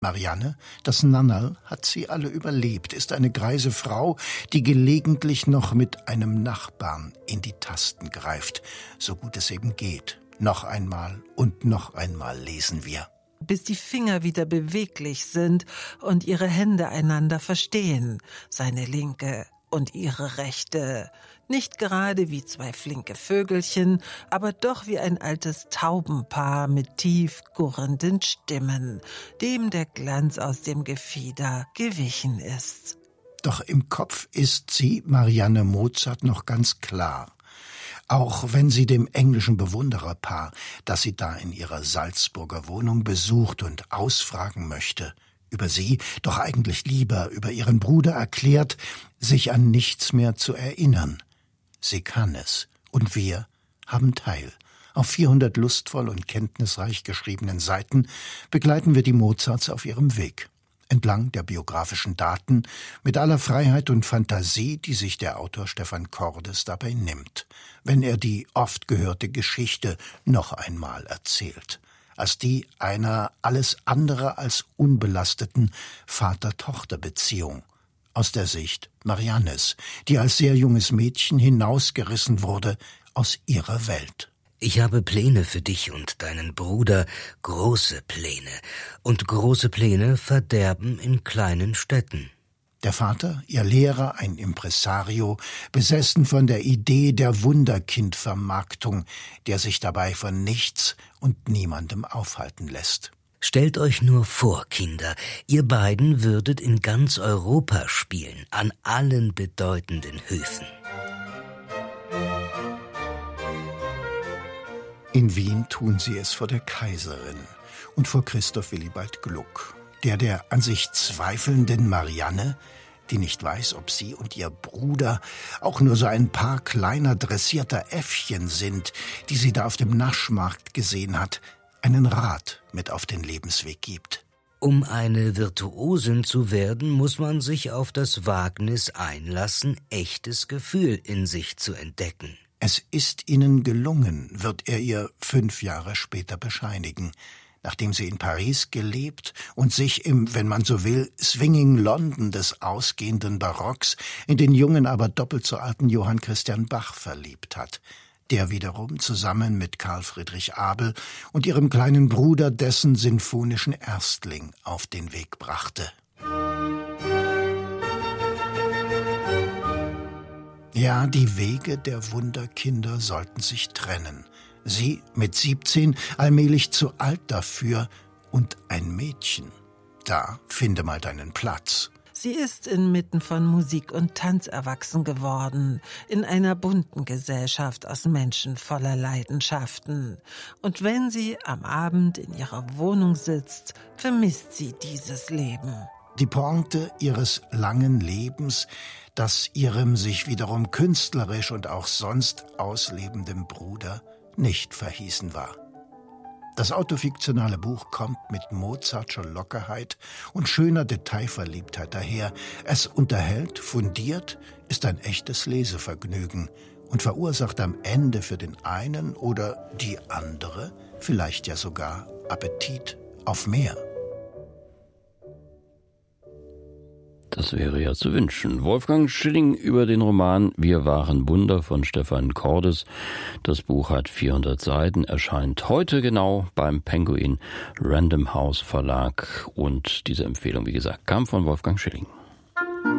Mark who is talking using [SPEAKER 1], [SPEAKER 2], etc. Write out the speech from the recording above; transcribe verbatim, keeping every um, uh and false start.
[SPEAKER 1] Marianne, das Nannerl, hat sie alle überlebt, ist eine greise Frau, die gelegentlich noch mit einem Nachbarn in die Tasten greift, so gut es eben geht. Noch einmal und noch einmal lesen wir.
[SPEAKER 2] Bis die Finger wieder beweglich sind und ihre Hände einander verstehen, seine linke und ihre rechte. Nicht gerade wie zwei flinke Vögelchen, aber doch wie ein altes Taubenpaar mit tief gurrenden Stimmen, dem der Glanz aus dem Gefieder gewichen ist.
[SPEAKER 1] Doch im Kopf ist sie, Marianne Mozart, noch ganz klar. Auch wenn sie dem englischen Bewundererpaar, das sie da in ihrer Salzburger Wohnung besucht und ausfragen möchte, über sie, doch eigentlich lieber über ihren Bruder erklärt, sich an nichts mehr zu erinnern. Sie kann es, und wir haben teil. Auf vierhundert lustvoll und kenntnisreich geschriebenen Seiten begleiten wir die Mozarts auf ihrem Weg. Entlang der biografischen Daten, mit aller Freiheit und Fantasie, die sich der Autor Stefan Cordes dabei nimmt, wenn er die oft gehörte Geschichte noch einmal erzählt, als die einer alles andere als unbelasteten Vater-Tochter-Beziehung, aus der Sicht Mariannes, die als sehr junges Mädchen hinausgerissen wurde aus ihrer Welt.
[SPEAKER 3] Ich habe Pläne für dich und deinen Bruder, große Pläne. Und große Pläne verderben in kleinen Städten.
[SPEAKER 1] Der Vater, ihr Lehrer, ein Impresario, besessen von der Idee der Wunderkindvermarktung, der sich dabei von nichts und niemandem aufhalten lässt.
[SPEAKER 3] Stellt euch nur vor, Kinder, ihr beiden würdet in ganz Europa spielen, an allen bedeutenden Höfen.
[SPEAKER 1] In Wien tun sie es vor der Kaiserin und vor Christoph Willibald Gluck, der der an sich zweifelnden Marianne, die nicht weiß, ob sie und ihr Bruder auch nur so ein paar kleiner dressierter Äffchen sind, die sie da auf dem Naschmarkt gesehen hat, einen Rat mit auf den Lebensweg gibt.
[SPEAKER 3] Um eine Virtuosin zu werden, muss man sich auf das Wagnis einlassen, echtes Gefühl in sich zu entdecken.
[SPEAKER 1] Es ist ihnen gelungen, wird er ihr fünf Jahre später bescheinigen, nachdem sie in Paris gelebt und sich im, wenn man so will, swinging London des ausgehenden Barocks in den jungen, aber doppelt so alten Johann Christian Bach verliebt hat, der wiederum zusammen mit Karl Friedrich Abel und ihrem kleinen Bruder dessen sinfonischen Erstling auf den Weg brachte. Ja, die Wege der Wunderkinder sollten sich trennen. Sie mit siebzehn allmählich zu alt dafür und ein Mädchen. Da finde mal deinen Platz.
[SPEAKER 2] Sie ist inmitten von Musik und Tanz erwachsen geworden, in einer bunten Gesellschaft aus Menschen voller Leidenschaften. Und wenn sie am Abend in ihrer Wohnung sitzt, vermisst sie dieses Leben.
[SPEAKER 1] Die Pointe ihres langen Lebens, das ihrem sich wiederum künstlerisch und auch sonst auslebendem Bruder nicht verhießen war. Das autofiktionale Buch kommt mit Mozartscher Lockerheit und schöner Detailverliebtheit daher. Es unterhält, fundiert, ist ein echtes Lesevergnügen und verursacht am Ende für den einen oder die andere vielleicht ja sogar Appetit auf mehr.
[SPEAKER 4] Das wäre ja zu wünschen. Wolfgang Schilling über den Roman Wir waren Wunder von Stefan Cordes. Das Buch hat vierhundert Seiten, erscheint heute genau beim Penguin Random House Verlag. Und diese Empfehlung, wie gesagt, kam von Wolfgang Schilling.